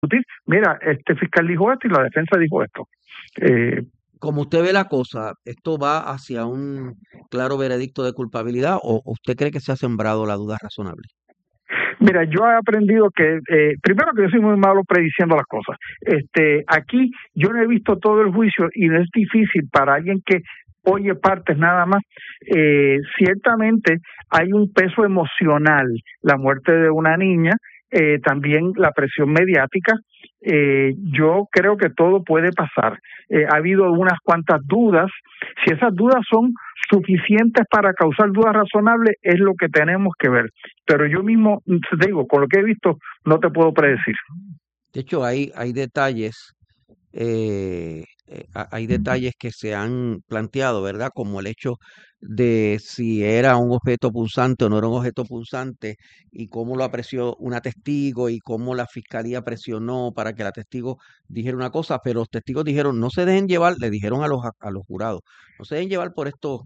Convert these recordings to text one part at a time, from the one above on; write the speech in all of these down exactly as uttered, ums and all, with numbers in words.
discutir, mira, este fiscal dijo esto y la defensa dijo esto. Eh, Como usted ve la cosa, ¿esto va hacia un claro veredicto de culpabilidad o usted cree que se ha sembrado la duda razonable? Mira, yo he aprendido que, eh, primero que yo soy muy malo prediciendo las cosas. Este, aquí yo no he visto todo el juicio y no es difícil para alguien que oye partes nada más. Eh, ciertamente hay un peso emocional, la muerte de una niña, eh, también la presión mediática. Eh, yo creo que todo puede pasar. Eh, ha habido unas cuantas dudas. Si esas dudas son suficientes para causar dudas razonables, es lo que tenemos que ver. Pero yo mismo, te digo, con lo que he visto, no te puedo predecir. De hecho, hay, hay detalles, eh, eh, ha- hay detalles que se han planteado, ¿verdad? Como el hecho de si era un objeto punzante o no era un objeto punzante y cómo lo apreció una testigo y cómo la fiscalía presionó para que la testigo dijera una cosa, pero los testigos dijeron, no se dejen llevar, le dijeron a los, a los jurados, no se dejen llevar por estos,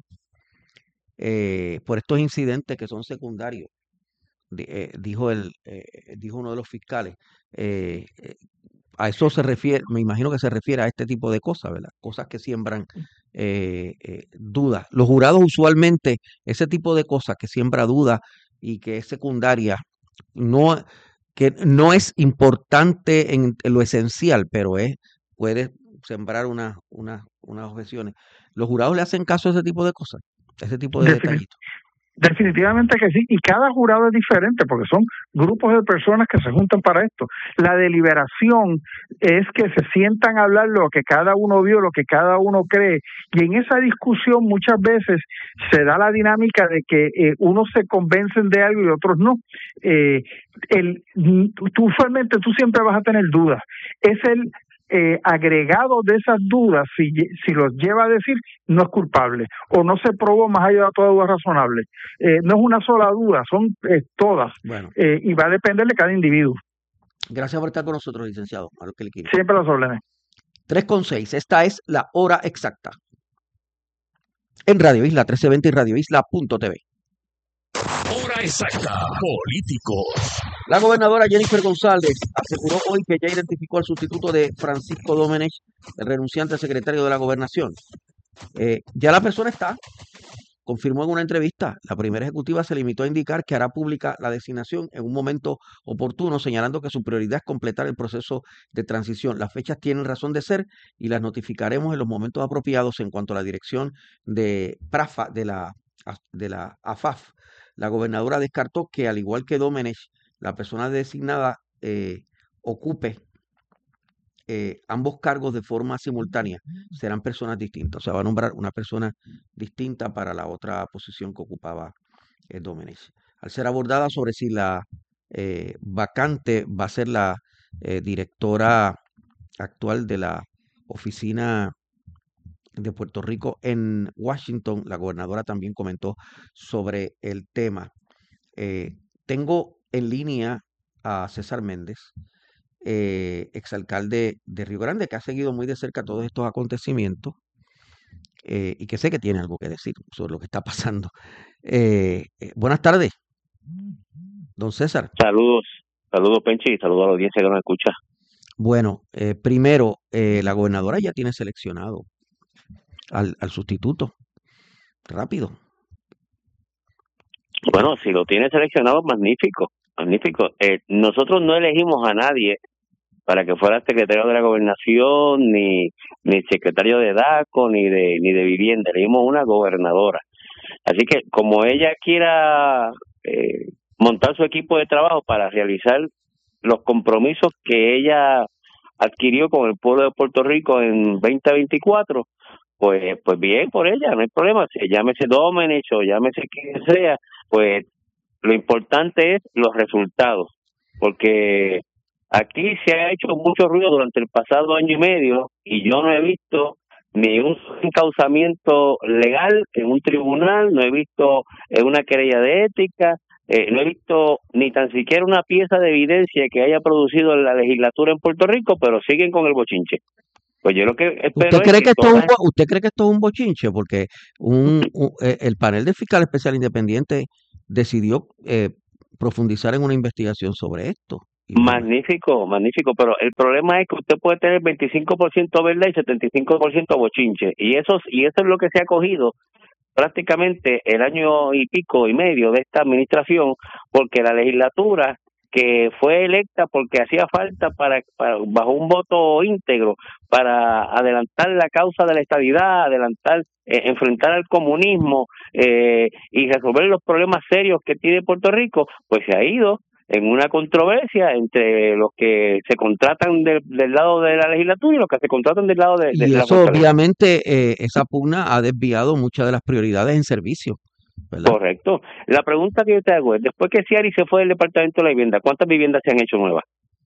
eh, por estos incidentes que son secundarios, di- eh, dijo el, eh, dijo uno de los fiscales. Eh, eh, a eso se refiere, me imagino que se refiere a este tipo de cosas, ¿verdad? Cosas que siembran eh, eh, dudas. Los jurados usualmente, ese tipo de cosas que siembra dudas y que es secundaria, no, que no es importante en, en lo esencial, pero es, puede sembrar una, una, unas objeciones. Los jurados le hacen caso a ese tipo de cosas, ese tipo de Definitivamente. detallitos. Definitivamente que sí, y cada jurado es diferente porque son grupos de personas que se juntan para esto. La deliberación es que se sientan a hablar lo que cada uno vio, lo que cada uno cree, y en esa discusión muchas veces se da la dinámica de que eh, unos se convencen de algo y otros no. Eh, el, tú, usualmente tú siempre vas a tener dudas. Es el eh, agregado de esas dudas, si, si los lleva a decir, no es culpable o no se probó más allá de toda duda razonable. Eh, no es una sola duda, son eh, todas, Bueno, eh, y va a depender de cada individuo. gracias por estar con nosotros, licenciado, a lo que le quiere. Siempre las órdenes. tres con seis, esta es la hora exacta. En Radio Isla trece veinte y Radio Isla punto T V. Hora exacta. Políticos. La gobernadora Jennifer González aseguró hoy que ya identificó al sustituto de Francisco Domenech, el renunciante secretario de la gobernación. Eh, ya la persona está, confirmó en una entrevista. La primera ejecutiva se limitó a indicar que hará pública la designación en un momento oportuno, señalando que su prioridad es completar el proceso de transición. Las fechas tienen razón de ser y las notificaremos en los momentos apropiados en cuanto a la dirección de PRAFA, de la, de la A F A F. La gobernadora descartó que, al igual que Domenech, la persona designada eh, ocupe eh, ambos cargos de forma simultánea. Serán personas distintas. O sea, va a nombrar una persona distinta para la otra posición que ocupaba eh, Domenech. Al ser abordada sobre si la eh, vacante va a ser la eh, directora actual de la oficina de Puerto Rico en Washington, la gobernadora también comentó sobre el tema. Eh, tengo en línea a César Méndez, eh, exalcalde de Río Grande, que ha seguido muy de cerca todos estos acontecimientos eh, y que sé que tiene algo que decir sobre lo que está pasando. Eh, eh, buenas tardes, don César. Saludos, saludos Penchi y saludos a la audiencia que nos escucha. Bueno, eh, primero, eh, la gobernadora ya tiene seleccionado al, al sustituto. Rápido. Bueno, si lo tiene seleccionado, magnífico, magnífico. Eh, nosotros no elegimos a nadie para que fuera secretario de la gobernación, ni, ni secretario de DACO, ni de, ni de vivienda. Elegimos una gobernadora. Así que como ella quiera eh, montar su equipo de trabajo para realizar los compromisos que ella adquirió con el pueblo de Puerto Rico en veinte veinticuatro, pues pues bien por ella, no hay problema. Si llámese Domenech o llámese quien sea, pues lo importante es los resultados, porque aquí se ha hecho mucho ruido durante el pasado año y medio y yo no he visto ni un encauzamiento legal en un tribunal, no he visto una querella de ética, eh, no he visto ni tan siquiera una pieza de evidencia que haya producido la legislatura en Puerto Rico, pero siguen con el bochinche. Pues yo lo que espero ¿Usted cree es que que esto es un, todas... bo- usted cree que esto es un bochinche? Porque un, un- eh, el panel de fiscal especial independiente decidió eh, profundizar en una investigación sobre esto. y bueno, Magnífico, magnífico, pero el problema es que usted puede tener veinticinco por ciento verdad y setenta y cinco por ciento bochinche, y eso, y eso es lo que se ha cogido prácticamente el año y pico y medio de esta administración, porque la legislatura que fue electa porque hacía falta para, para bajo un voto íntegro para adelantar la causa de la estabilidad, adelantar, eh, enfrentar al comunismo eh, y resolver los problemas serios que tiene Puerto Rico, pues se ha ido en una controversia entre los que se contratan de, del lado de la legislatura y los que se contratan del lado de, de y la eso fortaleza. obviamente, eh, esa pugna ha desviado muchas de las prioridades en servicio, ¿verdad? Correcto. La pregunta que yo te hago es, después que Ciari se fue del Departamento de la Vivienda, ¿cuántas viviendas se han hecho nuevas?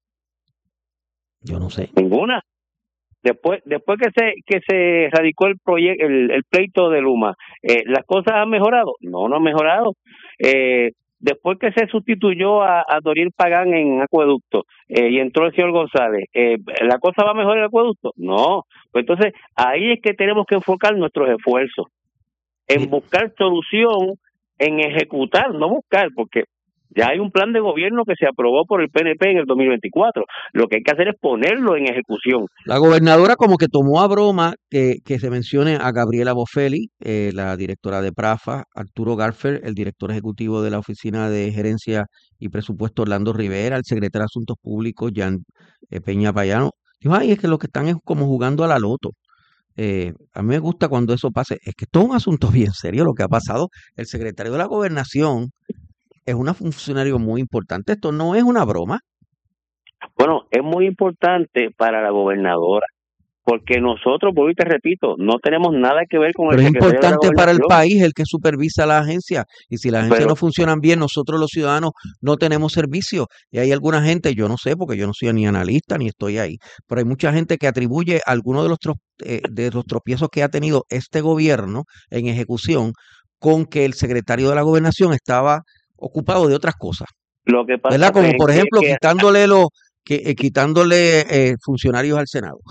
Yo no sé. Ninguna. Después después que se que se radicó el proyecto el, el pleito de Luma, eh, ¿las cosas han mejorado? No, no han mejorado. Eh, después que se sustituyó a, a Doriel Pagán en acueducto eh, y entró el señor González, eh, ¿la cosa va a mejorar el acueducto? No. Pues entonces ahí es que tenemos que enfocar nuestros esfuerzos en Mi- buscar solución, en ejecutar, no buscar, porque ya hay un plan de gobierno que se aprobó por el P N P en el dos mil veinticuatro. Lo que hay que hacer es ponerlo en ejecución. La gobernadora como que tomó a broma que, que se mencione a Gabriela Bofelli, eh, la directora de PRAFA, Arturo Garfer, el director ejecutivo de la Oficina de Gerencia y Presupuesto Orlando Rivera, el secretario de Asuntos Públicos Jan eh, Peña Payano. Dijo, ay, es que lo que están es como jugando a la loto. Eh, a mí me gusta cuando eso pase. Es que esto es un asunto bien serio lo que ha pasado. El secretario de la Gobernación es un funcionario muy importante. Esto no es una broma. Bueno, es muy importante para la gobernadora, porque nosotros, por hoy te repito, no tenemos nada que ver con Pero el es secretario de la importante para el gobernación, país el que supervisa la agencia. Y si las agencias pero no funcionan bien, nosotros los ciudadanos no tenemos servicio. Y hay alguna gente, yo no sé, porque yo no soy ni analista ni estoy ahí, pero hay mucha gente que atribuye algunos de los, tro- eh, de los tropiezos que ha tenido este gobierno en ejecución con que el secretario de la gobernación estaba ocupado de otras cosas, lo que pasa ¿verdad? pues, Como es por que, ejemplo que quitándole los, que, eh, quitándole eh, funcionarios al Senado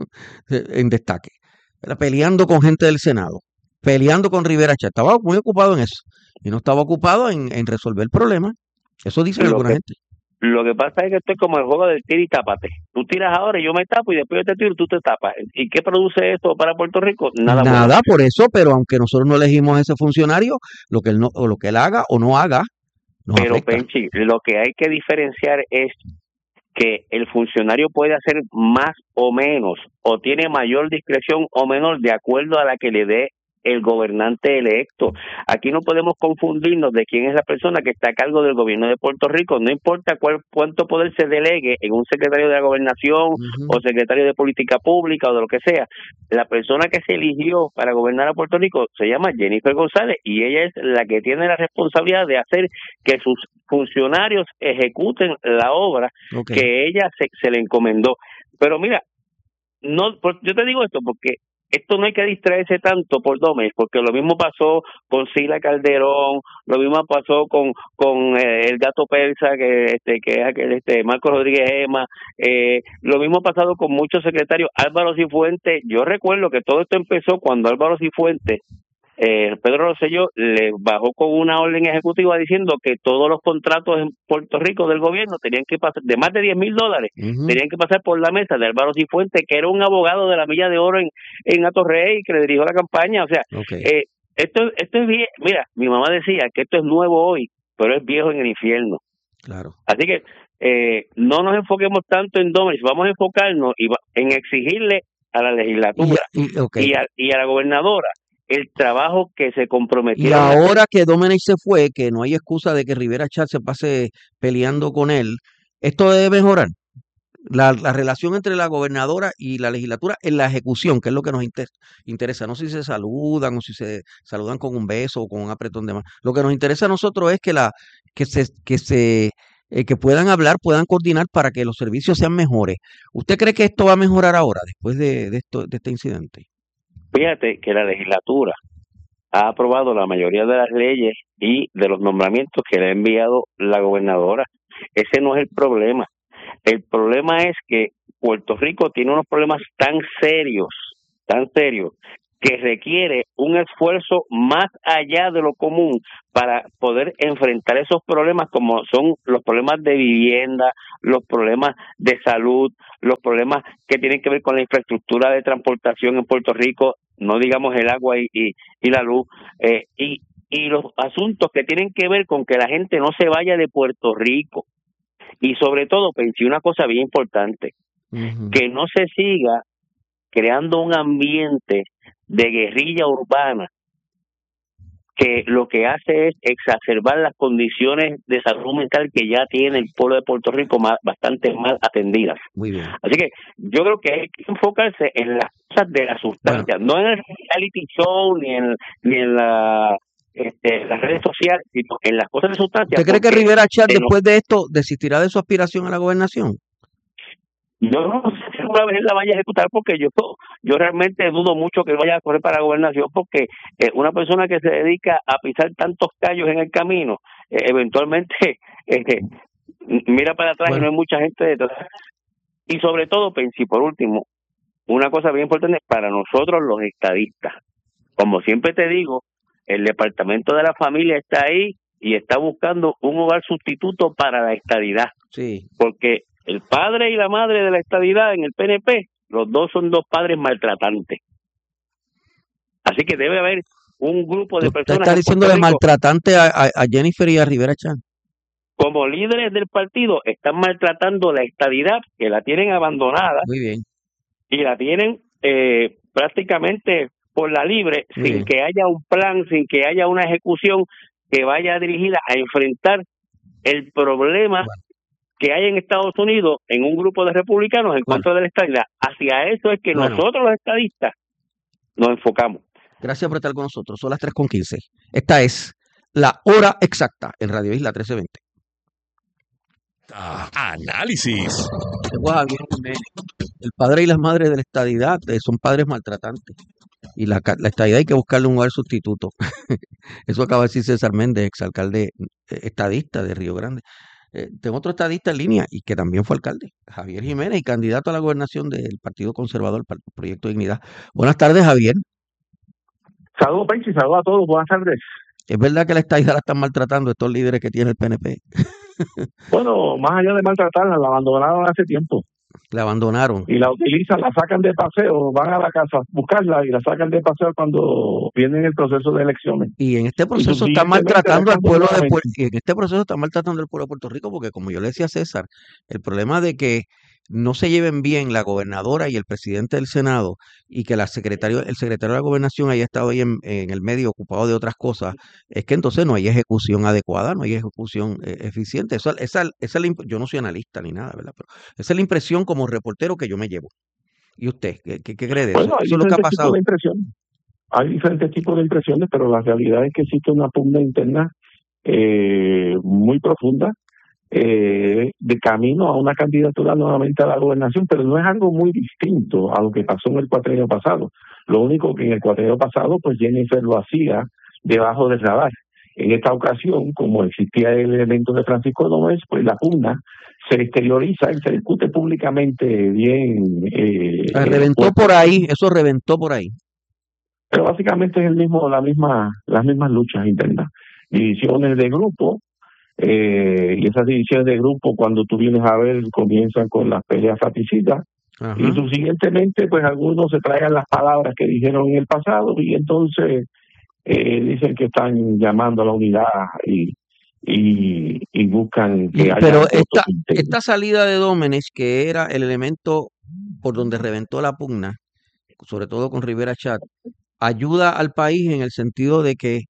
en destaque, ¿verdad? Peleando con gente del Senado, peleando con Rivera Chat. Estaba muy ocupado en eso y no estaba ocupado en, en resolver el problema. Eso dicen lo alguna que gente. lo que pasa es que esto es como el juego del tira y tápate. Tú tiras ahora y yo me tapo y después yo te tiro y tú te tapas. ¿Y qué produce esto para Puerto Rico? Nada bueno. Nada por eso, pero aunque nosotros no elegimos a ese funcionario, lo que él no, o lo que él haga o no haga, nos Pero afecta. Penchi, lo que hay que diferenciar es que el funcionario puede hacer más o menos, o tiene mayor discreción o menor, de acuerdo a la que le dé el gobernante electo. Aquí no podemos confundirnos de quién es la persona que está a cargo del gobierno de Puerto Rico. No importa cuál, cuánto poder se delegue en un secretario de la gobernación Ujú. o secretario de política pública o de lo que sea, la persona que se eligió para gobernar a Puerto Rico se llama Jennifer González y ella es la que tiene la responsabilidad de hacer que sus funcionarios ejecuten la obra Ok. que ella se, se le encomendó. Pero mira, no, por- yo te digo esto porque esto no hay que distraerse tanto por Domes, porque lo mismo pasó con Sila Calderón, lo mismo pasó con con eh, el gato persa, que este que es aquel este Marco Rodríguez Gema, eh, lo mismo ha pasado con muchos secretarios. Álvaro Cifuentes, yo recuerdo que todo esto empezó cuando Álvaro Cifuentes, eh, Pedro Rosselló le bajó con una orden ejecutiva diciendo que todos los contratos en Puerto Rico del gobierno tenían que pasar, de más de diez mil dólares, Ujú. tenían que pasar por la mesa de Álvaro Cifuentes, que era un abogado de la Milla de Oro en, en Atorrey, que le dirigió la campaña. O sea, Ok. eh, esto, esto es bien, mira, mi mamá decía que esto es nuevo hoy, pero es viejo en el infierno. Claro. Así que eh, no nos enfoquemos tanto en Domenech, vamos a enfocarnos y va- en exigirle a la Y, legislatura y, ok. y a, y a la gobernadora el trabajo que se Y comprometieron a hacer. ahora que Domenech se fue, que no hay excusa de que Rivera Chat se pase peleando con él, esto debe mejorar. La, la relación entre la gobernadora y la legislatura en la ejecución, que es lo que nos inter- interesa. No si se saludan o si se saludan con un beso o con un apretón de mano. Lo que nos interesa a nosotros es que la que se que se eh, que puedan hablar, puedan coordinar para que los servicios sean mejores. ¿Usted cree que esto va a mejorar ahora después de, de esto de este incidente? Fíjate que la legislatura ha aprobado la mayoría de las leyes y de los nombramientos que le ha enviado la gobernadora. Ese no es el problema. El problema es que Puerto Rico tiene unos problemas tan serios, tan serios, que requiere un esfuerzo más allá de lo común para poder enfrentar esos problemas, como son los problemas de vivienda, los problemas de salud, los problemas que tienen que ver con la infraestructura de transportación en Puerto Rico, no digamos el agua y, y, y la luz, eh, y, y los asuntos que tienen que ver con que la gente no se vaya de Puerto Rico. Y sobre todo, pensé una cosa bien importante, uh-huh. que no se siga creando un ambiente de guerrilla urbana que lo que hace es exacerbar las condiciones de salud mental que ya tiene el pueblo de Puerto Rico más, bastante mal atendidas. Muy bien. Así que yo creo que hay que enfocarse en las cosas de la sustancia, bueno. no en el reality show ni en, ni en la, este, las redes sociales, sino en las cosas de sustancia. ¿Usted cree que Rivera Chat después de esto desistirá de su aspiración a la gobernación? Yo no sé si una vez la vaya a ejecutar, porque yo yo realmente dudo mucho que vaya a correr para la gobernación, porque eh, una persona que se dedica a pisar tantos callos en el camino, eh, eventualmente eh, mira para atrás bueno. y no hay mucha gente detrás. Y sobre todo, pensé, por último, una cosa bien importante para nosotros los estadistas. Como siempre te digo, el Departamento de la Familia está ahí y está buscando un hogar sustituto para la estadidad. Sí. Porque el padre y la madre de la estadidad en el P N P, los dos son dos padres maltratantes. Así que debe haber un grupo de personas... ¿Usted está diciendo de maltratante a, a Jennifer y a Rivera Chat? Como líderes del partido, están maltratando la estadidad, que la tienen abandonada. Muy bien. Y la tienen eh, prácticamente por la libre, Muy sin bien. que haya un plan, sin que haya una ejecución que vaya dirigida a enfrentar el problema... Bueno. que hay en Estados Unidos en un grupo de republicanos en bueno. contra de la estadidad. Hacia eso es que bueno. nosotros los estadistas nos enfocamos. Gracias por estar con nosotros. Son las tres con quince. Esta es la hora exacta en Radio Isla trece veinte. Ah, análisis. El padre y las madres de la estadidad son padres maltratantes. Y la, la estadidad hay que buscarle un lugar sustituto. Eso acaba de decir César Méndez, exalcalde estadista de Río Grande. Eh, tengo otro estadista en línea y que también fue alcalde, Javier Jiménez, y candidato a la gobernación del Partido Conservador, para el Proyecto Dignidad. Buenas tardes, Javier. Saludos, Penchi, saludos a todos, buenas tardes. ¿Es verdad que la estadidad la están maltratando estos líderes que tiene el P N P? Bueno, más allá de maltratarla, la abandonaron hace tiempo. La abandonaron. Y la utilizan, la sacan de paseo, van a la casa a buscarla y la sacan de paseo cuando viene el proceso de elecciones. Y en este proceso están maltratando al pueblo de Puerto y en este proceso están maltratando al pueblo de Puerto Rico, porque como yo le decía a César, el problema de que no se lleven bien la gobernadora y el presidente del Senado y que la secretario, el secretario de la gobernación haya estado ahí en, en el medio ocupado de otras cosas, es que entonces no hay ejecución adecuada, no hay ejecución eh, eficiente. Esa, esa, esa, yo no soy analista ni nada, ¿verdad? Pero esa es la impresión como reportero que yo me llevo. ¿Y usted qué, qué, qué cree de eso? Bueno, hay eso es lo que ha pasado. De impresiones. Hay diferentes tipos de impresiones, pero la realidad es que existe una pugna interna eh, muy profunda Eh, de camino a una candidatura nuevamente a la gobernación, pero no es algo muy distinto a lo que pasó en el cuatrienio pasado. Lo único que en el cuatrienio pasado, pues Jennifer lo hacía debajo del radar. En esta ocasión, como existía el elemento de Francisco Domínguez, pues la pugna se exterioriza y se discute públicamente bien. Eh, ah, reventó eh, por ahí, eso reventó por ahí. Pero básicamente es el mismo, la misma, las mismas luchas internas, divisiones de grupo. Eh, y esas divisiones de grupo, cuando tú vienes a ver, comienzan con las peleas fratricidas. Ajá. Y subsiguientemente, pues algunos se traigan las palabras que dijeron en el pasado y entonces eh, dicen que están llamando a la unidad y, y, y buscan que y, haya... Pero esta, esta salida de Domenech, que era el elemento por donde reventó la pugna, sobre todo con Rivera Chat, ayuda al país en el sentido de que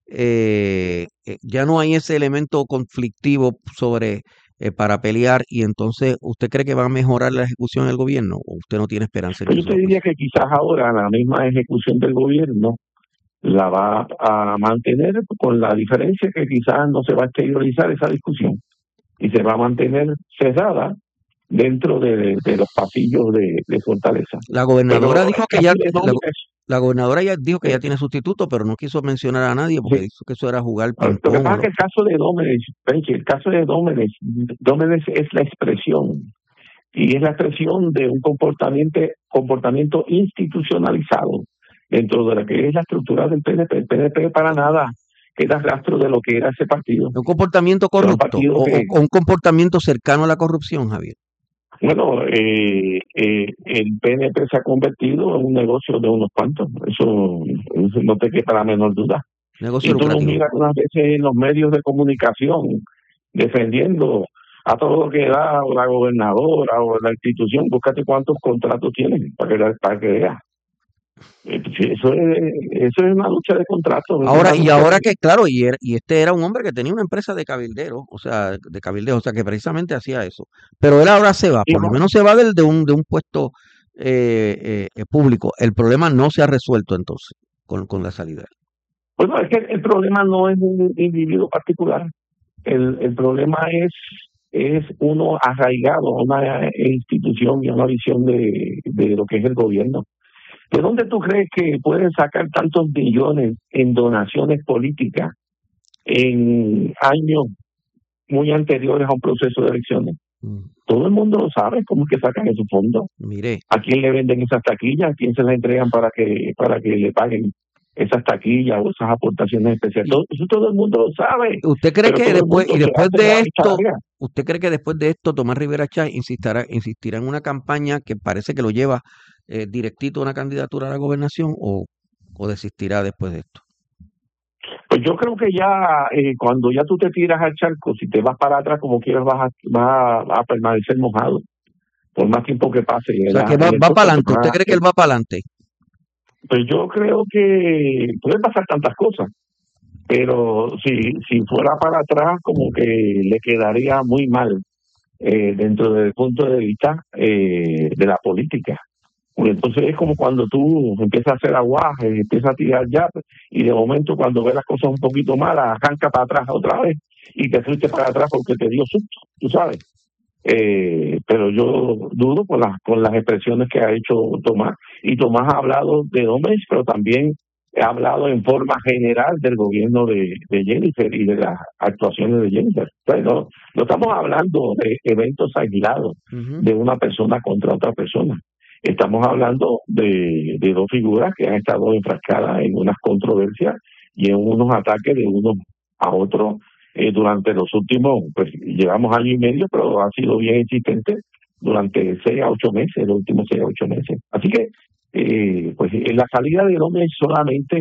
Eh, eh, ya no hay ese elemento conflictivo sobre eh, para pelear, y entonces ¿usted cree que va a mejorar la ejecución del gobierno o usted no tiene esperanza en eso? Yo te diría que quizás ahora la misma ejecución del gobierno la va a mantener, con la diferencia que quizás no se va a exteriorizar esa discusión y se va a mantener cerrada dentro de, de los pasillos de, de Fortaleza. La gobernadora pero, dijo que ya la, la gobernadora ya dijo que ya tiene sustituto, pero no quiso mencionar a nadie porque sí. dijo que eso era jugar ping Lo que pasa es que el caso de Domenech, el caso de Domenech, Domenech es la expresión y es la expresión de un comportamiento comportamiento institucionalizado dentro de la que es la estructura del P N P. El P N P para nada queda rastro de lo que era ese partido. ¿Un comportamiento Era un corrupto partido o, que, o un comportamiento cercano a la corrupción, Javier? bueno, eh, eh, el P N P se ha convertido en un negocio de unos cuantos. Eso, eso no te queda la menor duda. Negocio Y tú lo lucrativo. miras unas veces en los medios de comunicación defendiendo a todo lo que da o la gobernadora o la institución. Búscate cuántos contratos tienen para que, para que veas. Eh, sí, Eso es, eso es una lucha de contratos. es Ahora, una y lucha ahora de- que, claro, y, er- y este era un hombre que tenía una empresa de cabildero, o sea, de cabildeo, o sea, que precisamente hacía eso. Pero él ahora se va, y por lo no, menos se va del, de un, de un puesto eh, eh, eh, público. El problema no se ha resuelto entonces con, con la salida. Bueno, es que el problema no es un individuo particular. El, el problema es, es uno arraigado a una institución y a una visión de, de lo que es el gobierno. ¿De dónde tú crees que pueden sacar tantos millones en donaciones políticas en años muy anteriores a un proceso de elecciones? Mm, Todo el mundo lo sabe cómo es que sacan esos fondos. Mire, ¿A quién le venden esas taquillas? ¿A quién se las entregan para que para que le paguen esas taquillas o esas aportaciones especiales? y Todo, eso todo el mundo lo sabe, ¿usted cree pero que todo el después, mundo y se después hace la de vista esto, larga. usted cree que después de esto Tomás Rivera Chá insistirá, insistirá en una campaña que parece que lo lleva eh, directito a una candidatura a la gobernación o, o desistirá después de esto? Pues yo creo que ya eh, cuando ya tú te tiras al charco, si te vas para atrás como quieras, vas a, vas a, a permanecer mojado por más tiempo que pase O en, sea, la, que va, en el va para proceso. adelante. ¿Usted Más, cree que eh, él va para adelante? pues yo creo que pueden pasar tantas cosas, pero si si fuera para atrás, como que le quedaría muy mal eh, dentro del punto de vista eh, de la política. Porque entonces es como cuando tú empiezas a hacer aguaje, empiezas a tirar ya, y de momento cuando ves las cosas un poquito malas, arranca para atrás otra vez y te fuiste para atrás porque te dio susto, tú sabes. Eh, pero yo dudo con las con las expresiones que ha hecho Tomás, y Tomás ha hablado de Domés, pero también ha hablado en forma general del gobierno de, de Jennifer y de las actuaciones de Jennifer. Pues no, no estamos hablando de eventos aislados Ujú. de una persona contra otra persona. Estamos hablando de, de dos figuras que han estado enfrascadas en unas controversias y en unos ataques de uno a otro eh, durante los últimos, pues llevamos año y medio, pero ha sido bien insistente durante seis a ocho meses, los últimos seis a ocho meses. Así que, eh, pues en la salida de Gómez solamente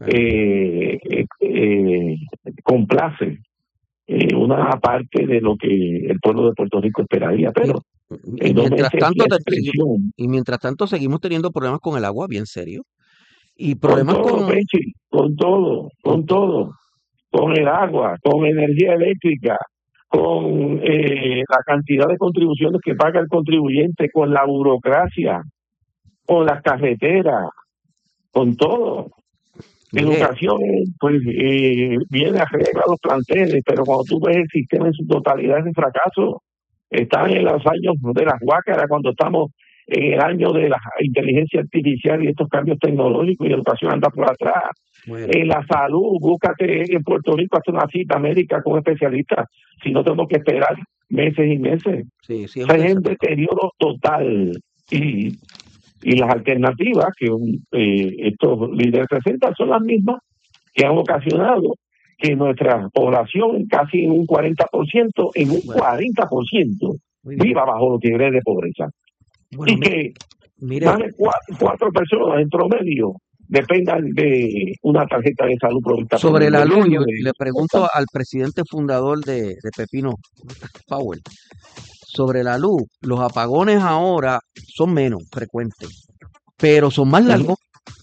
eh, eh, eh, complace eh, una parte de lo que el pueblo de Puerto Rico esperaría, pero Y, y el Gómez mientras es tanto, la te- segui- expresión y mientras tanto seguimos teniendo problemas con el agua, bien serio. Y con problemas todo, con, Pechi, con todo, con con todo. todo, con el agua, con energía eléctrica, con eh, la cantidad de contribuciones que paga el contribuyente, con la burocracia, con las carreteras, con todo. Mire, Educación, pues eh, viene a arreglar los planteles, pero cuando tú ves el sistema en su totalidad es un fracaso. Están en los años de las guácaras, cuando estamos en el año de la inteligencia artificial y estos cambios tecnológicos, y educación anda por atrás. bueno, En la salud, búscate en Puerto Rico hasta una cita médica con especialistas, si no tenemos que esperar meses y meses. sí, sí, O es sea, un es un desastre. deterioro total. Y, y las alternativas que eh, estos líderes presentan son las mismas que han ocasionado que nuestra población, casi en un cuarenta por ciento, en un Bueno, cuarenta por ciento, muy bien. viva bajo los niveles de pobreza. Bueno, Y mi- que mire, más de cuatro, cuatro personas en promedio dependan de una tarjeta de salud provista por sobre el la luz, gobierno. yo De, le pregunto al presidente fundador de, de Pepino Powell, sobre la luz, los apagones ahora son menos frecuentes, pero son más largos.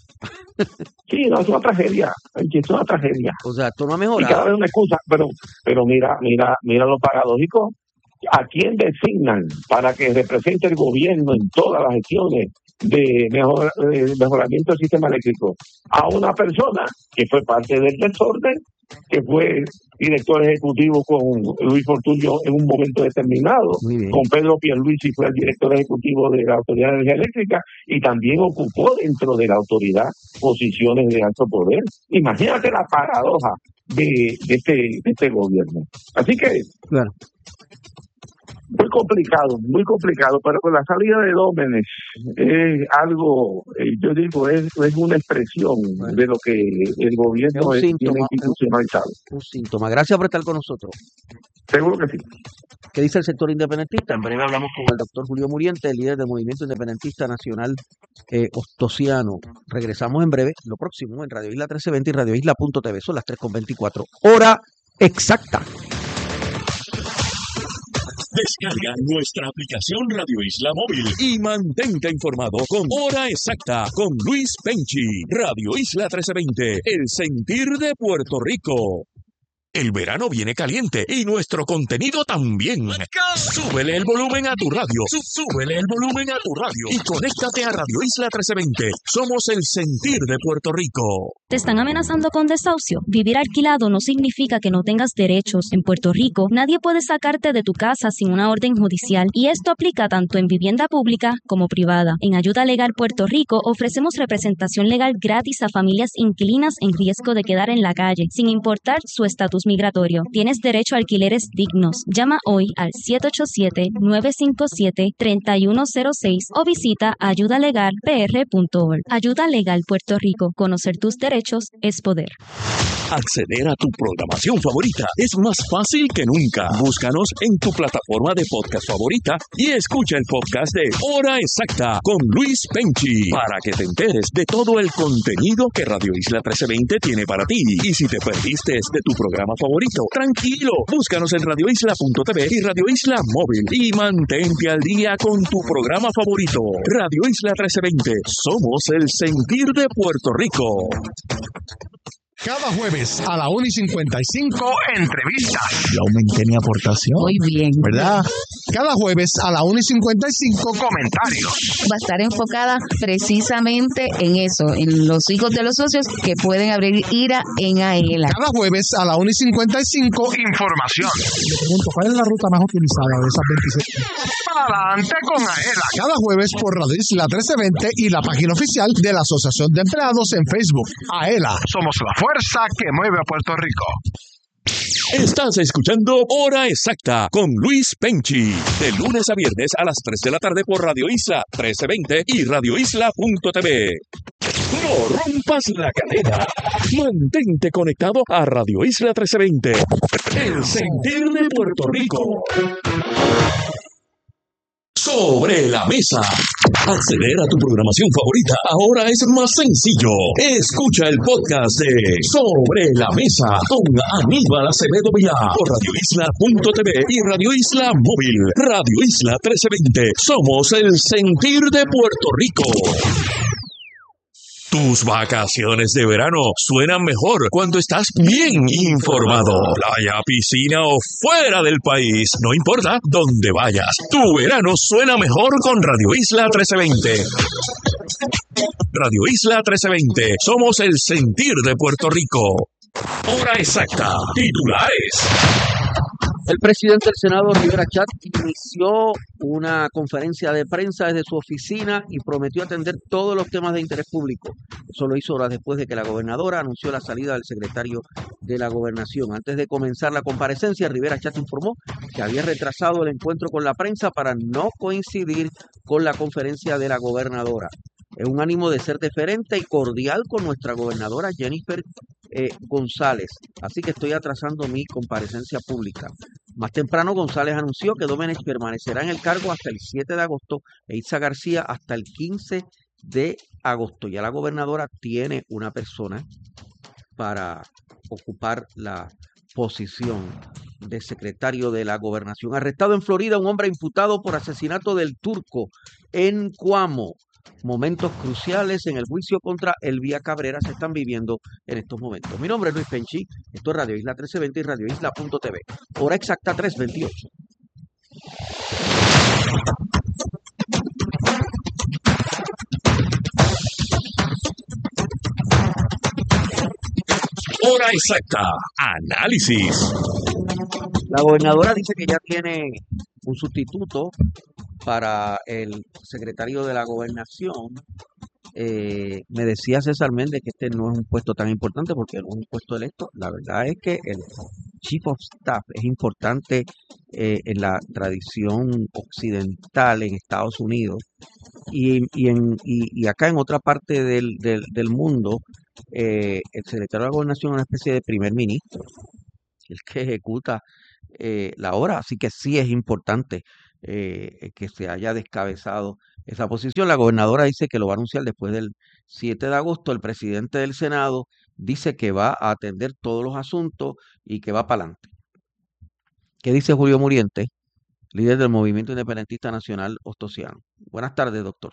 Sí, no, es una tragedia, es una tragedia. O sea, esto no ha Y cada mejorado. vez una excusa, pero pero mira, mira, mira lo paradójico. ¿A quién designan para que represente el gobierno en todas las gestiones de mejor, de mejoramiento del sistema eléctrico? A una persona que fue parte del desorden, que fue director ejecutivo con Luis Fortuño en un momento determinado, Muy bien. con Pedro Pierluisi fue el director ejecutivo de la Autoridad de Energía Eléctrica y también ocupó dentro de la autoridad posiciones de alto poder. Imagínate la paradoja de, de, este, de este gobierno. Así que Claro. Muy complicado, muy complicado, pero con la salida de Domenech es algo, eh, yo digo, es, es una expresión Bueno, de lo que el es gobierno un es- tiene síntoma, es un, institucionalizado. un síntoma. Gracias por estar con nosotros. Seguro que sí. ¿Qué dice el sector independentista? En breve hablamos con el doctor Julio Muriente, el líder del Movimiento Independentista Nacional eh, Ostosiano. Regresamos en breve, lo próximo, en Radio Isla trece veinte y Radio Isla punto T V. Son las tres con veinticuatro. Hora exacta. Descarga nuestra aplicación Radio Isla Móvil y mantente informado con Hora Exacta con Luis Penchi. Radio Isla trece veinte, el sentir de Puerto Rico. El verano viene caliente y nuestro contenido también. Súbele el volumen a tu radio. Sú- Súbele el volumen a tu radio y conéctate a Radio Isla trece veinte. Somos el sentir de Puerto Rico. ¿Te están amenazando con desahucio? Vivir alquilado no significa que no tengas derechos. En Puerto Rico, nadie puede sacarte de tu casa sin una orden judicial, y esto aplica tanto en vivienda pública como privada. En Ayuda Legal Puerto Rico ofrecemos representación legal gratis a familias inquilinas en riesgo de quedar en la calle, sin importar su estatus migratorio. Tienes derecho a alquileres dignos. Llama hoy al siete ocho siete, nueve cinco siete, tres uno cero seis o visita ayuda legal p r punto org. Ayuda Legal Puerto Rico. Conocer tus derechos es poder. Acceder a tu programación favorita es más fácil que nunca. Búscanos en tu plataforma de podcast favorita y escucha el podcast de Hora Exacta con Luis Penchi para que te enteres de todo el contenido que Radio Isla trece veinte tiene para ti. Y si te perdiste de tu programa favorito, tranquilo, búscanos en radio isla punto t v y Radio Isla Móvil y mantente al día con tu programa favorito. Radio Isla trece veinte, somos el sentir de Puerto Rico. Cada jueves a la una y cincuenta y cinco, entrevistas. Yo aumenté mi aportación. Muy bien. ¿Verdad? Cada jueves a la una y cincuenta y cinco, comentarios. Va a estar enfocada precisamente en eso, en los hijos de los socios que pueden abrir IRA en AELA. Cada jueves a la una y cincuenta y cinco, información. Le pregunto, ¿cuál es la ruta más utilizada de esas veintiséis? Para adelante con AELA. Cada jueves por Radio Isla trece veinte y la página oficial de la Asociación de Empleados en Facebook. AELA, somos la fuerza que mueve a Puerto Rico. Estás escuchando Hora Exacta con Luis Penchi, de lunes a viernes a las tres de la tarde por Radio Isla trece veinte y Radio Isla punto T V. No rompas la cadena. Mantente conectado a Radio Isla trece veinte, el sentir de Puerto Rico. Sobre la mesa. Acceder a tu programación favorita ahora es más sencillo. Escucha el podcast de Sobre la Mesa con Aníbal Acevedo Vilá por Radio Isla punto T V y Radio Isla Móvil. Radio Isla trece veinte. Somos el sentir de Puerto Rico. Tus vacaciones de verano suenan mejor cuando estás bien informado. Playa, piscina o fuera del país, no importa dónde vayas. Tu verano suena mejor con Radio Isla trece veinte. Radio Isla trece veinte. Somos el sentir de Puerto Rico. Hora exacta. Titulares. El presidente del Senado, Rivera Chat, inició una conferencia de prensa desde su oficina y prometió atender todos los temas de interés público. Eso lo hizo horas después de que la gobernadora anunció la salida del secretario de la Gobernación. Antes de comenzar la comparecencia, Rivera Chat informó que había retrasado el encuentro con la prensa para no coincidir con la conferencia de la gobernadora. Es un ánimo de ser deferente y cordial con nuestra gobernadora Jennifer eh, González. Así que estoy atrasando mi comparecencia pública. Más temprano, González anunció que Domenech permanecerá en el cargo hasta el siete de agosto e Itza García hasta el quince de agosto. Ya la gobernadora tiene una persona para ocupar la posición de secretario de la Gobernación. Arrestado en Florida un hombre imputado por asesinato del Turco en Cuamo. Momentos cruciales en el juicio contra Elvia Cabrera se están viviendo en estos momentos. Mi nombre es Luis Penchi, esto es Radio Isla trece veinte y Radio Isla punto T V. Hora exacta tres veintiocho. Hora exacta. Análisis. La gobernadora dice que ya tiene un sustituto para el secretario de la Gobernación. Eh, me decía César Méndez que este no es un puesto tan importante porque no es un puesto electo. La verdad es que el Chief of Staff es importante eh, en la tradición occidental en Estados Unidos y, y, en, y, y acá en otra parte del, del, del mundo, eh, el secretario de la Gobernación es una especie de primer ministro, el que ejecuta eh, la obra, así que sí es importante eh, que se haya descabezado esa posición. La gobernadora dice que lo va a anunciar después del siete de agosto. El presidente del Senado dice que va a atender todos los asuntos y que va para adelante. ¿Qué dice Julio Muriente, líder del Movimiento Independentista Nacional Ostosiano? Buenas tardes, doctor.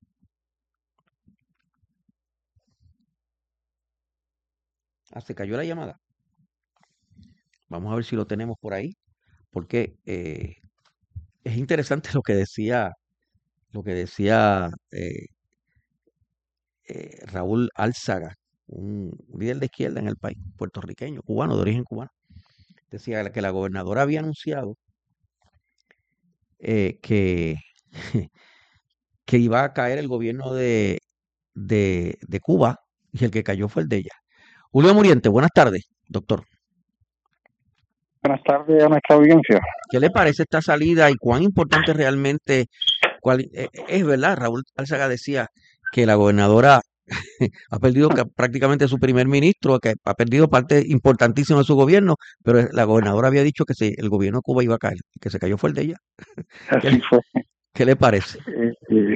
Ah, se cayó la llamada. Vamos a ver si lo tenemos por ahí, porque eh, es interesante lo que decía, lo que decía eh, eh, Raúl Álzaga, un líder de izquierda en el país, puertorriqueño, cubano, de origen cubano. Decía que la gobernadora había anunciado eh, que, que iba a caer el gobierno de, de, de Cuba y el que cayó fue el de ella. Julio Muriente, buenas tardes, doctor. Buenas tardes a nuestra audiencia. ¿Qué le parece esta salida y cuán importante realmente cuál, eh, es verdad? Raúl Álzaga decía que la gobernadora ha perdido prácticamente su primer ministro, que ha perdido parte importantísima de su gobierno, pero la gobernadora había dicho que se, el gobierno de Cuba iba a caer, y que se cayó fue el de ella. ¿Qué, Así fue. ¿Qué le parece? Eh, eh,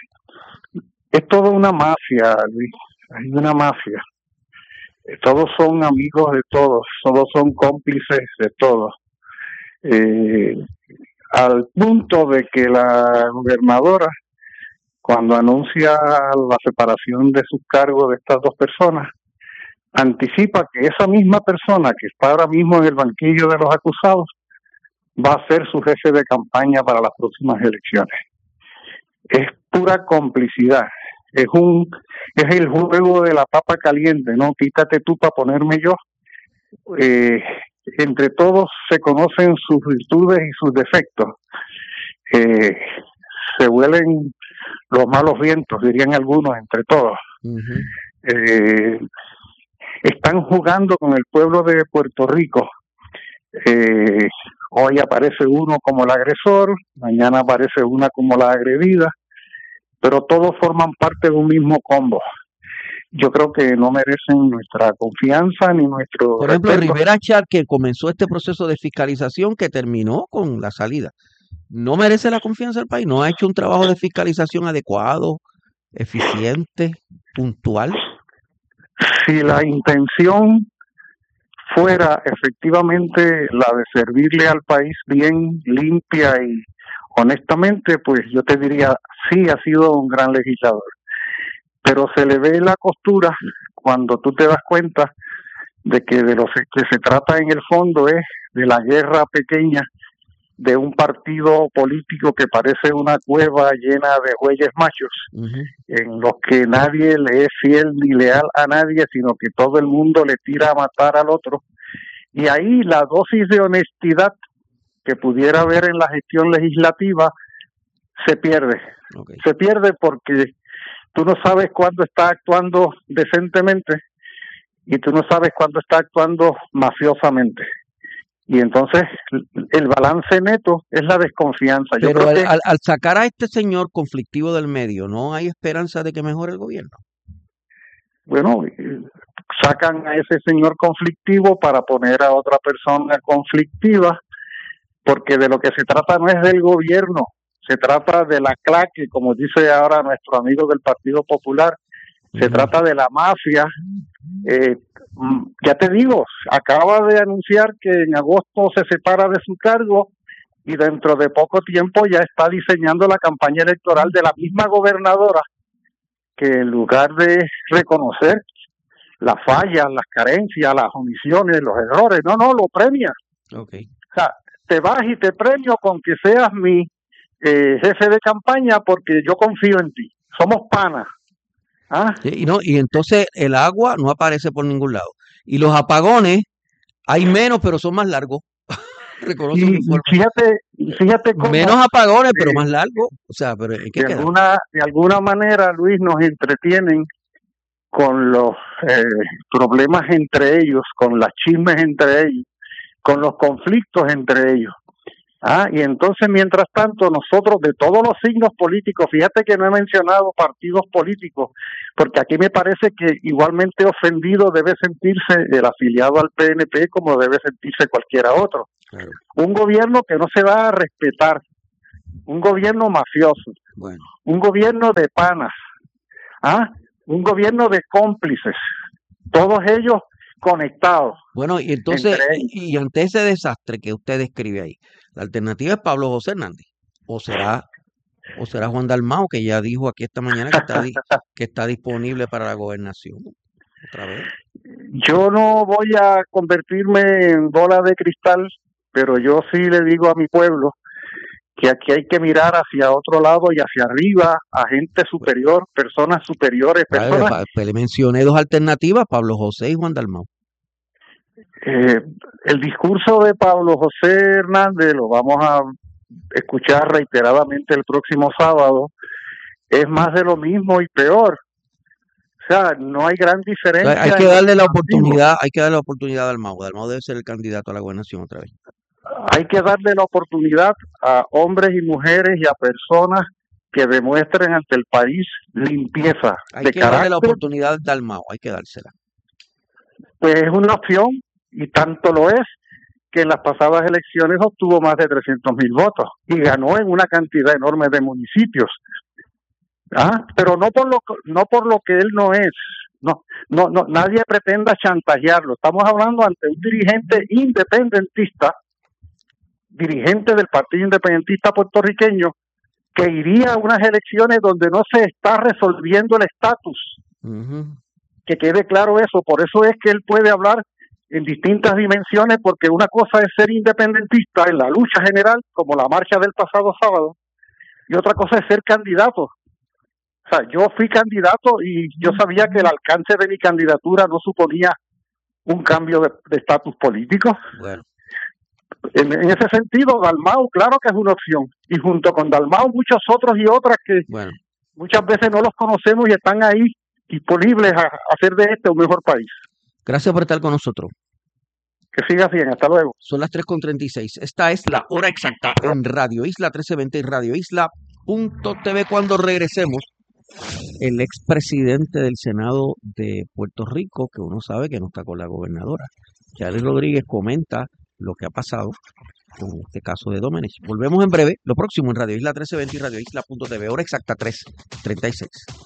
es toda una mafia, Luis. Hay una mafia. Eh, todos son amigos de todos, todos son cómplices de todos. Eh, al punto de que la gobernadora, cuando anuncia la separación de sus cargos de estas dos personas, anticipa que esa misma persona que está ahora mismo en el banquillo de los acusados va a ser su jefe de campaña para las próximas elecciones. Es pura complicidad. Es un es el juego de la papa caliente, ¿no? Quítate tú para ponerme yo. Eh, entre todos se conocen sus virtudes y sus defectos. Eh, se huelen los malos vientos, dirían algunos, entre todos. Uh-huh. Eh, están jugando con el pueblo de Puerto Rico. Eh, hoy aparece uno como el agresor, mañana aparece una como la agredida, pero todos forman parte de un mismo combo. Yo creo que no merecen nuestra confianza ni nuestro Por ejemplo, respeto. Rivera Chat, que comenzó este proceso de fiscalización que terminó con la salida, no merece la confianza del país, no ha hecho un trabajo de fiscalización adecuado, eficiente, puntual. Si la intención fuera efectivamente la de servirle al país bien, limpia y honestamente, pues yo te diría, sí ha sido un gran legislador. Pero se le ve la costura cuando tú te das cuenta de que de lo que se trata en el fondo es de la guerra pequeña de un partido político que parece una cueva llena de bueyes machos, uh-huh. en los que nadie le es fiel ni leal a nadie, sino que todo el mundo le tira a matar al otro. Y ahí la dosis de honestidad que pudiera haber en la gestión legislativa se pierde. Okay. Se pierde porque tú no sabes cuándo está actuando decentemente y tú no sabes cuándo está actuando mafiosamente. Y entonces el balance neto es la desconfianza. Yo Pero creo al, que, al, al sacar a este señor conflictivo del medio, ¿no hay esperanza de que mejore el gobierno? Bueno, sacan a ese señor conflictivo para poner a otra persona conflictiva, porque de lo que se trata no es del gobierno, se trata de la claque, como dice ahora nuestro amigo del Partido Popular, se uh-huh. trata de la mafia. Eh, ya te digo, acaba de anunciar que en agosto se separa de su cargo y dentro de poco tiempo ya está diseñando la campaña electoral de la misma gobernadora, que en lugar de reconocer las fallas, las carencias, las omisiones, los errores, no, no, lo premia. Okay. O sea, te vas y te premio con que seas mi eh, jefe de campaña porque yo confío en ti. Somos panas. ¿Ah? Sí, y no, y entonces el agua no aparece por ningún lado. Y los apagones, hay menos, pero son más largos. Reconoce y fíjate, fíjate cómo, menos apagones, eh, pero más largos. O sea, pero ¿en qué de alguna, de alguna manera, Luis, nos entretienen con los eh, problemas entre ellos, con las chismes entre ellos, con los conflictos entre ellos. Ah, y entonces, mientras tanto, nosotros de todos los signos políticos, fíjate que no he mencionado partidos políticos, porque aquí me parece que igualmente ofendido debe sentirse el afiliado al P N P como debe sentirse cualquiera otro. Claro. Un gobierno que no se va a respetar, un gobierno mafioso, bueno. un gobierno de panas, ah, un gobierno de cómplices, todos ellos conectados. Bueno, y entonces, y ante ese desastre que usted describe ahí, la alternativa es Pablo José Hernández, o será, o será Juan Dalmau, que ya dijo aquí esta mañana que está, que está disponible para la gobernación. Otra vez. Yo no voy a convertirme en bola de cristal, pero yo sí le digo a mi pueblo que aquí hay que mirar hacia otro lado y hacia arriba, a gente superior, personas superiores, personas... Vale, pues le mencioné dos alternativas, Pablo José y Juan Dalmau. Eh, el discurso de Pablo José Hernández lo vamos a escuchar reiteradamente el próximo sábado, es más de lo mismo y peor. O sea, no hay gran diferencia. Hay que darle la oportunidad, hay que darle la oportunidad a Dalmau. Dalmau debe ser el candidato a la gobernación otra vez. Hay que darle la oportunidad a hombres y mujeres y a personas que demuestren ante el país limpieza hay de que carácter. Darle la oportunidad a Dalmau, hay que dársela. Pues es una opción, y tanto lo es, que en las pasadas elecciones obtuvo más de trescientos mil votos y ganó en una cantidad enorme de municipios. ¿Ah? Pero no por lo no por lo que él no es. No, no, no, nadie pretenda chantajearlo. Estamos hablando ante un dirigente independentista, dirigente del Partido Independentista Puertorriqueño, que iría a unas elecciones donde no se está resolviendo el estatus. Uh-huh. Que quede claro eso. Por eso es que él puede hablar en distintas dimensiones, porque una cosa es ser independentista en la lucha general, como la marcha del pasado sábado, y otra cosa es ser candidato. O sea, yo fui candidato y yo sabía que el alcance de mi candidatura no suponía un cambio de estatus político. Bueno. En, en ese sentido, Dalmau, claro que es una opción. Y junto con Dalmau, muchos otros y otras que bueno. muchas veces no los conocemos y están ahí disponibles a, a hacer de este un mejor país. Gracias por estar con nosotros. Que sigas bien, hasta luego. Son las tres con treinta y seis. Esta es la hora exacta en Radio Isla trece veinte y Radio Isla punto t v. Cuando regresemos, el expresidente del Senado de Puerto Rico, que uno sabe que no está con la gobernadora, Charlie Rodríguez, comenta lo que ha pasado con este caso de Domenech. Volvemos en breve, lo próximo en Radio Isla trece veinte y Radio Isla punto t v. Hora exacta tres treinta y seis.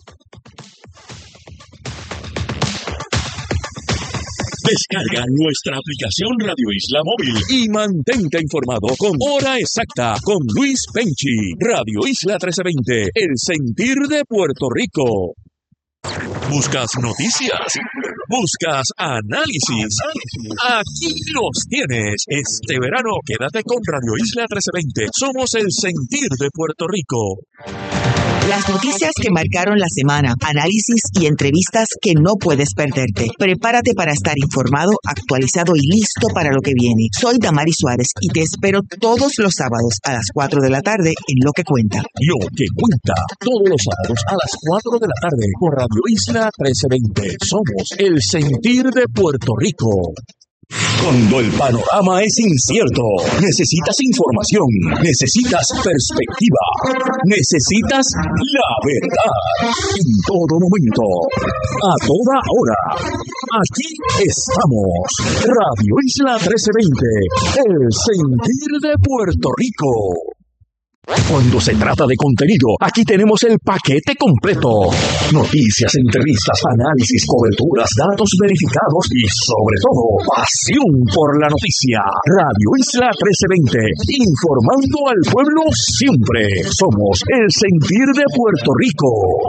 Descarga nuestra aplicación Radio Isla Móvil y mantente informado con Hora Exacta con Luis Penchi. Radio Isla trece veinte, el sentir de Puerto Rico. ¿Buscas noticias? ¿Buscas análisis? Aquí los tienes. Este verano quédate con Radio Isla trece veinte. Somos el sentir de Puerto Rico. Las noticias que marcaron la semana, análisis y entrevistas que no puedes perderte. Prepárate para estar informado, actualizado y listo para lo que viene. Soy Damari Suárez y te espero todos los sábados a las cuatro de la tarde en Lo que Cuenta. Lo que Cuenta, todos los sábados a las cuatro de la tarde por Radio Isla trece veinte. Somos el sentir de Puerto Rico. Cuando el panorama es incierto, necesitas información, necesitas perspectiva, necesitas la verdad. En todo momento, a toda hora, aquí estamos. Radio Isla trece veinte, el sentir de Puerto Rico. Cuando se trata de contenido, aquí tenemos el paquete completo. Noticias, entrevistas, análisis, coberturas, datos verificados y, sobre todo, pasión por la noticia. Radio Isla trece veinte, informando al pueblo siempre. Somos el sentir de Puerto Rico.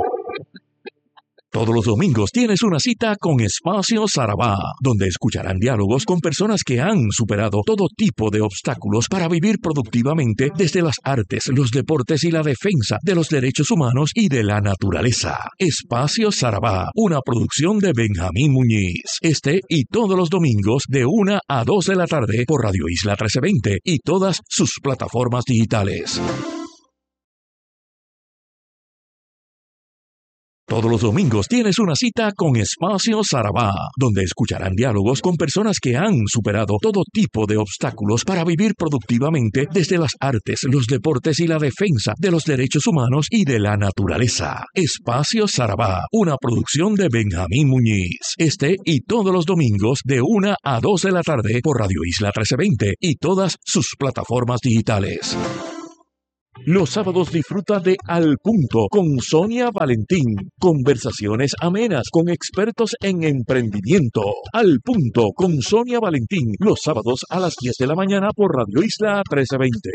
Todos los domingos tienes una cita con Espacio Sarabá, donde escucharán diálogos con personas que han superado todo tipo de obstáculos para vivir productivamente desde las artes, los deportes y la defensa de los derechos humanos y de la naturaleza. Espacio Sarabá, una producción de Benjamín Muñiz. Este y todos los domingos de una a dos de la tarde por Radio Isla trece veinte y todas sus plataformas digitales. Todos los domingos tienes una cita con Espacio Sarabá, donde escucharán diálogos con personas que han superado todo tipo de obstáculos para vivir productivamente desde las artes, los deportes y la defensa de los derechos humanos y de la naturaleza. Espacio Sarabá, una producción de Benjamín Muñiz. Este y todos los domingos de una a dos de la tarde por Radio Isla trece veinte y todas sus plataformas digitales. Los sábados disfruta de Al Punto con Sonia Valentín. Conversaciones amenas con expertos en emprendimiento. Al Punto con Sonia Valentín. Los sábados a las diez de la mañana por Radio Isla trece veinte.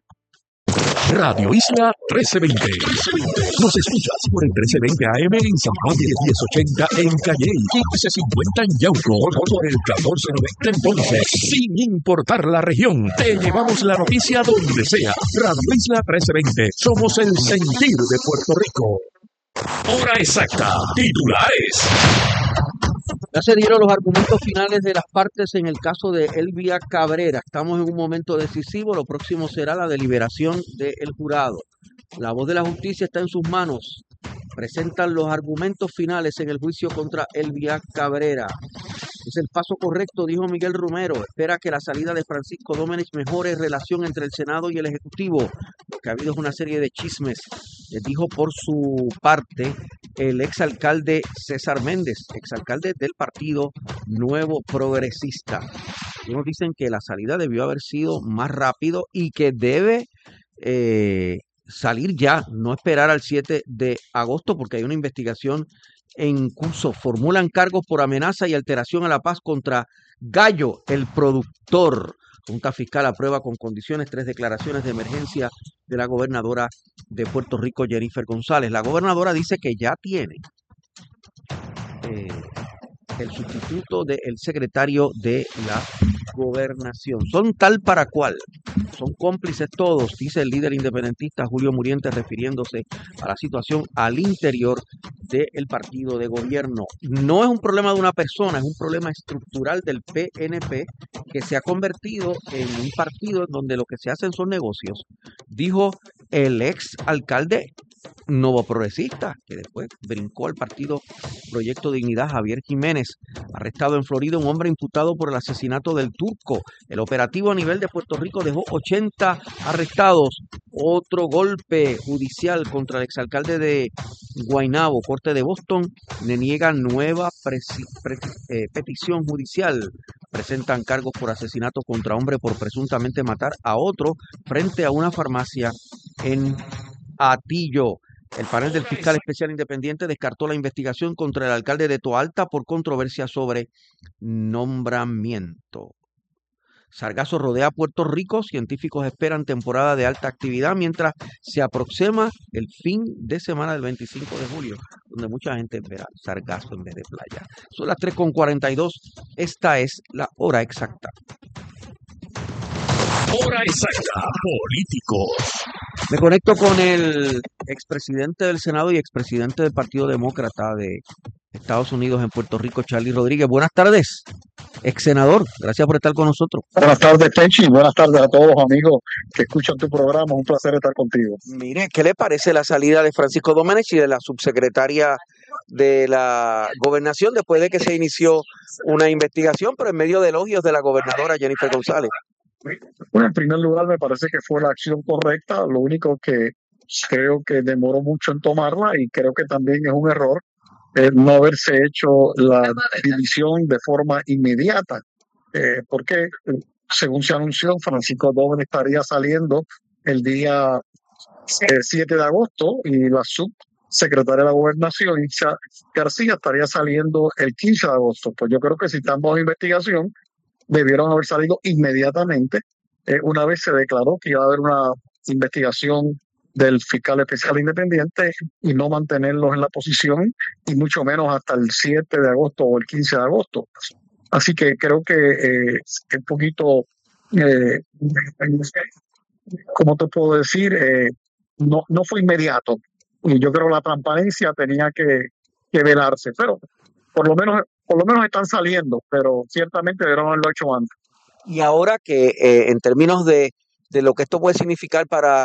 Radio Isla trece veinte. Nos escuchas por el trece veinte A M en San Juan, diez ochenta en Calley, quince cincuenta en Yauco, por el catorce noventa en Ponce. Sin importar la región, te llevamos la noticia donde sea. Radio Isla trece veinte. Somos el sentir de Puerto Rico. Hora exacta. Titulares. Ya se dieron los argumentos finales de las partes en el caso de Elvia Cabrera. Estamos en un momento decisivo. Lo próximo será la deliberación del jurado. La voz de la justicia está en sus manos. Presentan los argumentos finales en el juicio contra Elvia Cabrera. Es el paso correcto, dijo Miguel Romero. Espera que la salida de Francisco Domenech mejore relación entre el Senado y el Ejecutivo. Lo que ha habido es una serie de chismes. Les dijo por su parte el exalcalde César Méndez, exalcalde del Partido Nuevo Progresista. Algunos dicen que la salida debió haber sido más rápido y que debe eh, salir ya, no esperar al siete de agosto porque hay una investigación en curso. Formulan cargos por amenaza y alteración a la paz contra Gallo, el productor. Junta Fiscal aprueba con condiciones tres declaraciones de emergencia de la gobernadora de Puerto Rico, Jennifer González. La gobernadora dice que ya tiene eh, el sustituto del secretario de la gobernación. Son tal para cual, son cómplices todos, dice el líder independentista Julio Muriente, refiriéndose a la situación al interior del partido de gobierno. No es un problema de una persona, es un problema estructural del P N P que se ha convertido en un partido en donde lo que se hacen son negocios, dijo el ex alcalde nuevo progresista, que después brincó al partido Proyecto Dignidad, Javier Jiménez. Arrestado en Florida un hombre imputado por el asesinato del Turco. El operativo a nivel de Puerto Rico dejó ochenta arrestados. Otro golpe judicial contra el exalcalde de Guaynabo. Corte de Boston le niega nueva presi- pre- eh, petición judicial. Presentan cargos por asesinato contra hombre por presuntamente matar a otro frente a una farmacia en Atillo. El panel del fiscal especial independiente descartó la investigación contra el alcalde de Toalta por controversia sobre nombramiento. Sargazo rodea Puerto Rico. Científicos esperan temporada de alta actividad mientras se aproxima el fin de semana del veinticinco de julio, donde mucha gente verá sargazo en vez de playa. Son las tres con cuarenta y dos. Esta es la hora exacta. Hora exacta. Políticos. Me conecto con el expresidente del Senado y expresidente del Partido Demócrata de Estados Unidos en Puerto Rico, Charlie Rodríguez. Buenas tardes, ex senador. Gracias por estar con nosotros. Buenas tardes, Penchi. Buenas tardes a todos los amigos que escuchan tu programa. Es un placer estar contigo. Mire, ¿qué le parece la salida de Francisco Domenech y de la subsecretaria de la gobernación después de que se inició una investigación, pero en medio de elogios de la gobernadora Jennifer González? Bueno, en primer lugar, me parece que fue la acción correcta. Lo único que creo que demoró mucho en tomarla y creo que también es un error eh, no haberse hecho la división de forma inmediata. Eh, porque, según se anunció, Francisco Domenech estaría saliendo el día eh, siete de agosto y la subsecretaria de la Gobernación, Itza García, estaría saliendo el quince de agosto. Pues yo creo que si están bajo investigación, debieron haber salido inmediatamente eh, una vez se declaró que iba a haber una investigación del fiscal especial independiente y no mantenerlos en la posición y mucho menos hasta el siete de agosto o el quince de agosto. Así que creo que eh, es un poquito, eh, ¿cómo te puedo decir? Eh, no, no fue inmediato y yo creo que la transparencia tenía que, que velarse, pero por lo menos por lo menos están saliendo, pero ciertamente debieron haberlo hecho antes. Y ahora que eh, en términos de, de lo que esto puede significar para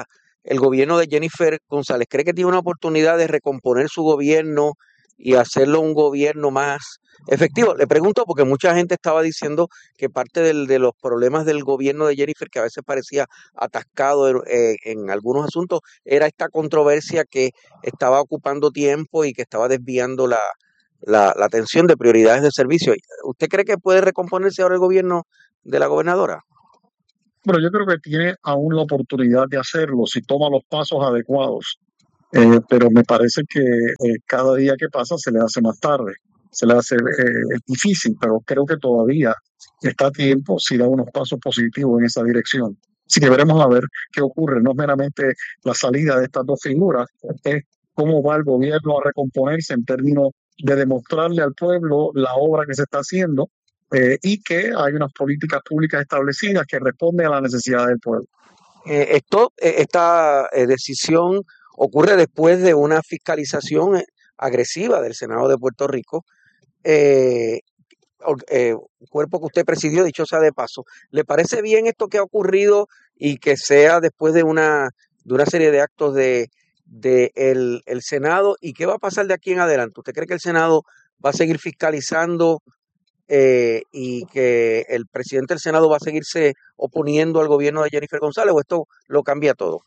el gobierno de Jennifer González? ¿Cree que tiene una oportunidad de recomponer su gobierno y hacerlo un gobierno más efectivo? Le pregunto porque mucha gente estaba diciendo que parte del- de los problemas del gobierno de Jennifer, que a veces parecía atascado en, eh, en algunos asuntos, era esta controversia que estaba ocupando tiempo y que estaba desviando la, la, la atención de prioridades de servicio. ¿Usted cree que puede recomponerse ahora el gobierno de la gobernadora? Pero yo creo que tiene aún la oportunidad de hacerlo si toma los pasos adecuados. Eh, pero me parece que eh, cada día que pasa se le hace más tarde, se le hace eh, difícil, pero creo que todavía está a tiempo si da unos pasos positivos en esa dirección. Así que veremos a ver qué ocurre. No es meramente la salida de estas dos figuras, es cómo va el gobierno a recomponerse en términos de demostrarle al pueblo la obra que se está haciendo eh, y que hay unas políticas públicas establecidas que responden a las necesidades del pueblo. Eh, esto, eh, esta eh, decisión ocurre después de una fiscalización eh, agresiva del Senado de Puerto Rico, eh, or- eh, cuerpo que usted presidió, dicho sea de paso. ¿Le parece bien esto que ha ocurrido y que sea después de una, de una serie de actos de, de el, el Senado? ¿Y qué va a pasar de aquí en adelante? ¿Usted cree que el Senado va a seguir fiscalizando eh, y que el presidente del Senado va a seguirse oponiendo al gobierno de Jennifer González, o esto lo cambia todo?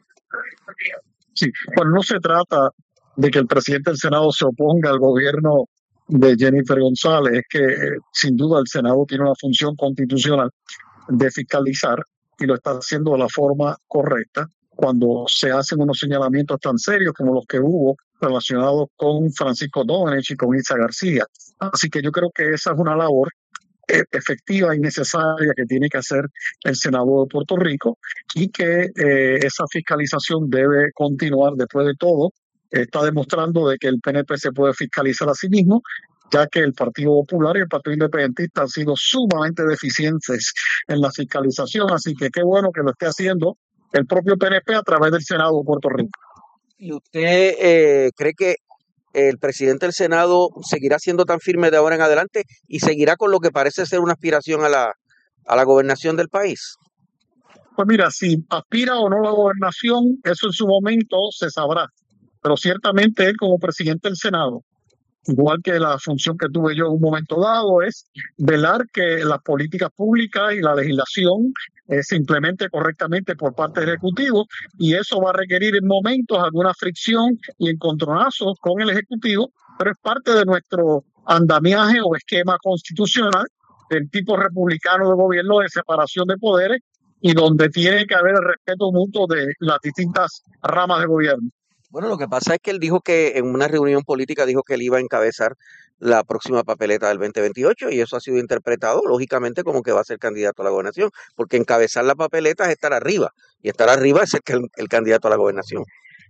Sí, bueno, no se trata de que el presidente del Senado se oponga al gobierno de Jennifer González, es que eh, sin duda el Senado tiene una función constitucional de fiscalizar y lo está haciendo de la forma correcta cuando se hacen unos señalamientos tan serios como los que hubo relacionados con Francisco Domenech y con Isa García. Así que yo creo que esa es una labor eh, efectiva y necesaria que tiene que hacer el Senado de Puerto Rico y que eh, esa fiscalización debe continuar después de todo. Está demostrando de que el P N P se puede fiscalizar a sí mismo, ya que el Partido Popular y el Partido Independentista han sido sumamente deficientes en la fiscalización, así que qué bueno que lo esté haciendo el propio P N P a través del Senado de Puerto Rico. ¿Y usted eh, cree que el presidente del Senado seguirá siendo tan firme de ahora en adelante y seguirá con lo que parece ser una aspiración a la, a la gobernación del país? Pues mira, si aspira o no a la gobernación, eso en su momento se sabrá, pero ciertamente él como presidente del Senado, igual que la función que tuve yo en un momento dado, es velar que las políticas públicas y la legislación eh, se implemente correctamente por parte del Ejecutivo, y eso va a requerir en momentos alguna fricción y encontronazos con el Ejecutivo, pero es parte de nuestro andamiaje o esquema constitucional del tipo republicano de gobierno de separación de poderes y donde tiene que haber el respeto mutuo de las distintas ramas de gobierno. Bueno, lo que pasa es que él dijo que en una reunión política dijo que él iba a encabezar la próxima papeleta del veinte veintiocho, y eso ha sido interpretado lógicamente como que va a ser candidato a la gobernación, porque encabezar la papeleta es estar arriba, y estar arriba es ser el, el candidato a la gobernación.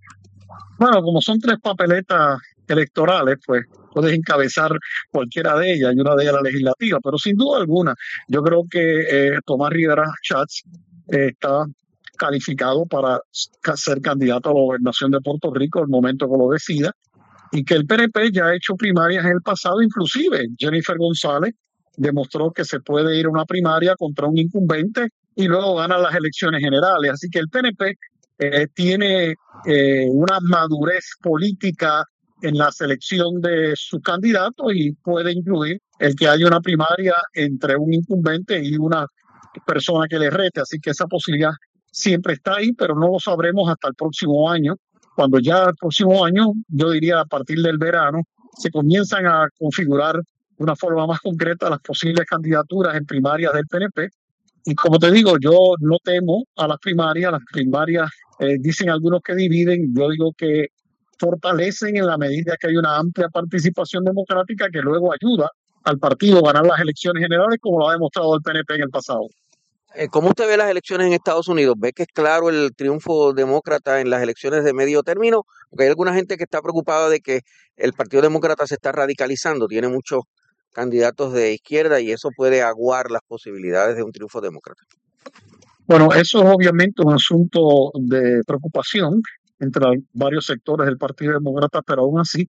Bueno, como son tres papeletas electorales, pues puedes encabezar cualquiera de ellas y una de ellas la legislativa, pero sin duda alguna, yo creo que eh, Tomás Rivera Schatz eh, está calificado para ser candidato a la gobernación de Puerto Rico el momento que lo decida, y que el P N P ya ha hecho primarias en el pasado, inclusive Jennifer González demostró que se puede ir a una primaria contra un incumbente y luego gana las elecciones generales, así que el P N P eh, tiene eh, una madurez política en la selección de sus candidatos y puede incluir el que haya una primaria entre un incumbente y una persona que le rete, así que esa posibilidad siempre está ahí, pero no lo sabremos hasta el próximo año, cuando ya el próximo año, yo diría a partir del verano, se comienzan a configurar de una forma más concreta las posibles candidaturas en primarias del P N P. Y como te digo, yo no temo a las primarias, las primarias eh, dicen algunos que dividen, yo digo que fortalecen en la medida que hay una amplia participación democrática que luego ayuda al partido a ganar las elecciones generales, como lo ha demostrado el P N P en el pasado. Eh, ¿Cómo usted ve las elecciones en Estados Unidos? ¿Ve que es claro el triunfo demócrata en las elecciones de medio término? Porque hay alguna gente que está preocupada de que el Partido Demócrata se está radicalizando, tiene muchos candidatos de izquierda y eso puede aguar las posibilidades de un triunfo demócrata. Bueno, eso es obviamente un asunto de preocupación entre varios sectores del Partido Demócrata, pero aún así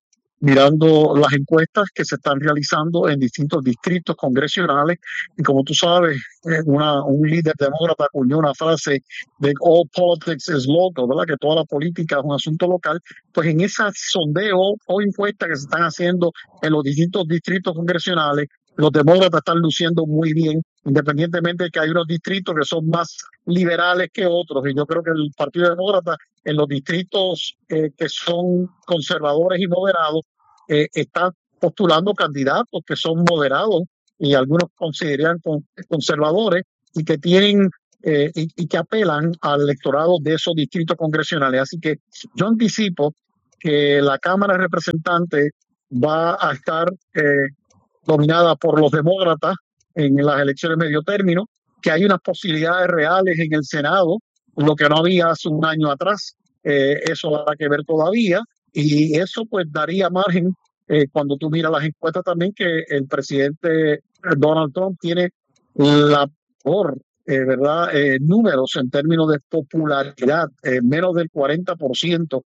mirando las encuestas que se están realizando en distintos distritos congresionales. Y como tú sabes, eh, una, un líder demócrata acuñó una frase de all politics is local, ¿verdad? Que toda la política es un asunto local. Pues en esas sondeos o encuestas que se están haciendo en los distintos distritos congresionales, los demócratas están luciendo muy bien, independientemente de que hay unos distritos que son más liberales que otros. Y yo creo que el Partido Demócrata en los distritos eh, que son conservadores y moderados eh, está postulando candidatos que son moderados y algunos consideran con, conservadores y que tienen eh, y, y que apelan al electorado de esos distritos congresionales. Así que yo anticipo que la Cámara de Representantes va a estar eh, dominada por los demócratas en las elecciones medio término, que hay unas posibilidades reales en el Senado, lo que no había hace un año atrás. Eh, eso habrá que ver todavía, y eso pues daría margen, eh, cuando tú miras las encuestas también, que el presidente Donald Trump tiene la por eh, verdad eh, números en términos de popularidad, eh, menos del cuarenta por ciento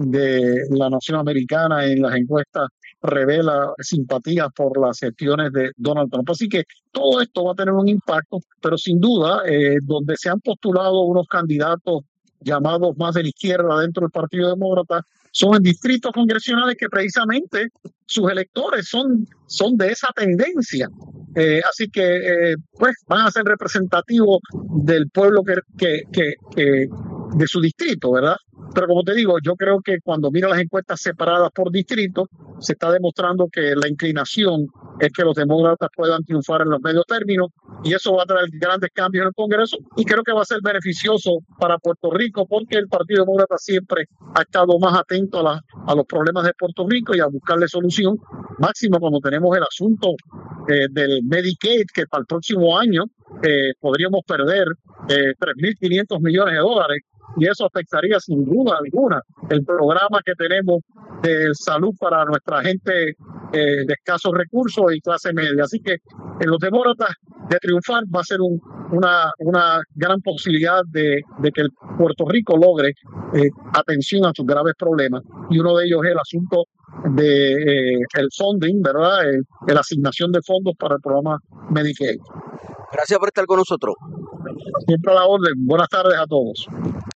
de la nación americana en las encuestas revela simpatías por las gestiones de Donald Trump. Así que todo esto va a tener un impacto, pero sin duda, eh, donde se han postulado unos candidatos llamados más de la izquierda dentro del Partido Demócrata, son en distritos congresionales que precisamente sus electores son, son de esa tendencia. Eh, así que eh, pues van a ser representativos del pueblo que, que, que, que de su distrito, ¿verdad? Pero como te digo, yo creo que cuando mira las encuestas separadas por distrito, se está demostrando que la inclinación es que los demócratas puedan triunfar en los medios términos, y eso va a traer grandes cambios en el Congreso, y creo que va a ser beneficioso para Puerto Rico, porque el Partido Demócrata siempre ha estado más atento a, la, a los problemas de Puerto Rico y a buscarle solución, máximo cuando tenemos el asunto eh, del Medicaid, que para el próximo año eh, podríamos perder eh, tres mil quinientos millones de dólares, y eso afectaría sin duda alguna el programa que tenemos de salud para nuestra gente eh, de escasos recursos y clase media. Así que en los demócratas de triunfar va a ser un, una, una gran posibilidad de, de que el Puerto Rico logre eh, atención a sus graves problemas, y uno de ellos es el asunto de eh, el funding, ¿verdad? El, la asignación de fondos para el programa Medicaid. Gracias por estar con nosotros. Siempre a la orden. Buenas tardes a todos.